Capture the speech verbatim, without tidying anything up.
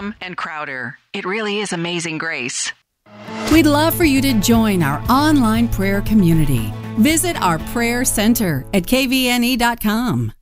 Graham, and Crowder. It really is amazing grace. We'd love for you to join our online prayer community. Visit our prayer center at k v n e dot com.